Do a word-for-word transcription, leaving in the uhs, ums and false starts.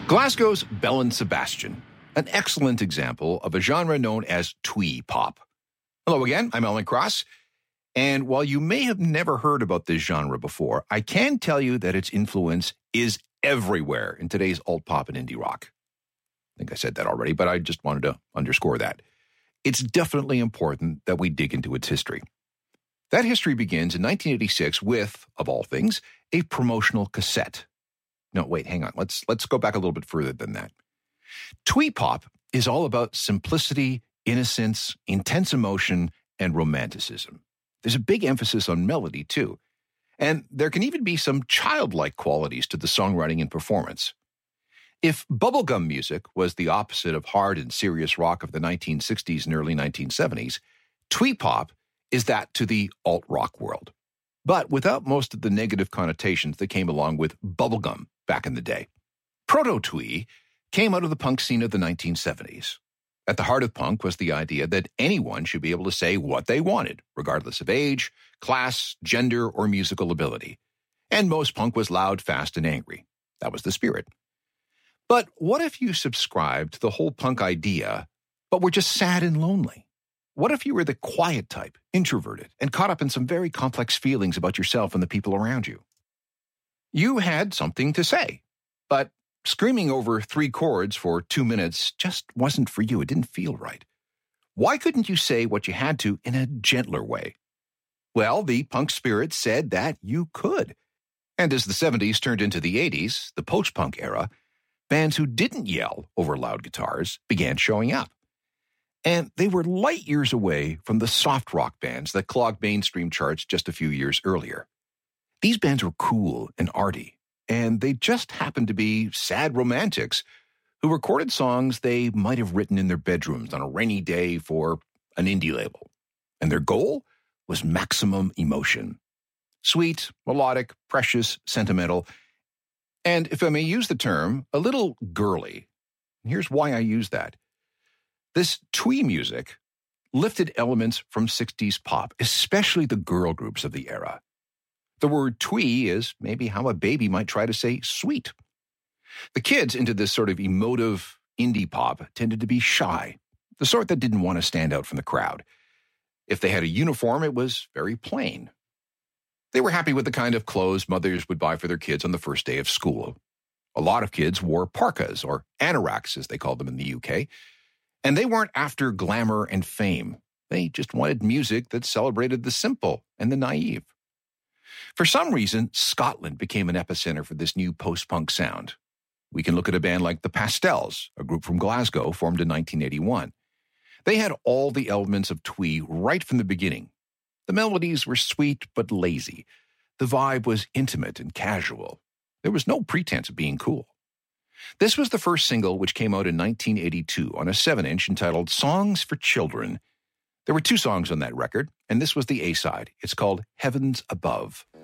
Glasgow's Belle and Sebastian, an excellent example of a genre known as twee pop. Hello again, I'm Alan Cross, and while you may have never heard about this genre before, I can tell you that its influence is everywhere in today's alt pop and indie rock. I think I said that already, but I just wanted to underscore that. It's definitely important that we dig into its history. That history begins in nineteen eighty-six with, of all things, a promotional cassette. No, wait, hang on. Let's let's go back a little bit further than that. Twee pop is all about simplicity, innocence, intense emotion, and romanticism. There's a big emphasis on melody, too. And there can even be some childlike qualities to the songwriting and performance. If bubblegum music was the opposite of hard and serious rock of the nineteen sixties and early nineteen seventies, twee pop is that to the alt-rock world, but without most of the negative connotations that came along with bubblegum back in the day. Proto-twee came out of the punk scene of the nineteen seventies. At the heart of punk was the idea that anyone should be able to say what they wanted, regardless of age, class, gender, or musical ability. And most punk was loud, fast, and angry. That was the spirit. But what if you subscribed to the whole punk idea, but were just sad and lonely? What if you were the quiet type, introverted, and caught up in some very complex feelings about yourself and the people around you? You had something to say, but screaming over three chords for two minutes just wasn't for you. It didn't feel right. Why couldn't you say what you had to in a gentler way? Well, the punk spirit said that you could. And as the seventies turned into the eighties, the post-punk era, bands who didn't yell over loud guitars began showing up. And they were light years away from the soft rock bands that clogged mainstream charts just a few years earlier. These bands were cool and arty, and they just happened to be sad romantics who recorded songs they might have written in their bedrooms on a rainy day for an indie label. And their goal was maximum emotion. Sweet, melodic, precious, sentimental, and if I may use the term, a little girly. Here's why I use that. This twee music lifted elements from sixties pop, especially the girl groups of the era. The word twee is maybe how a baby might try to say sweet. The kids into this sort of emotive indie pop tended to be shy, the sort that didn't want to stand out from the crowd. If they had a uniform, it was very plain. They were happy with the kind of clothes mothers would buy for their kids on the first day of school. A lot of kids wore parkas, or anoraks as they called them in the U K, and they weren't after glamour and fame. They just wanted music that celebrated the simple and the naive. For some reason, Scotland became an epicenter for this new post-punk sound. We can look at a band like the Pastels, a group from Glasgow formed in nineteen eighty-one. They had all the elements of twee right from the beginning. The melodies were sweet but lazy. The vibe was intimate and casual. There was no pretense of being cool. This was the first single, which came out in nineteen eighty-two on a seven-inch entitled Songs for Children. There were two songs on that record, and this was the A-side. It's called Heavens Above.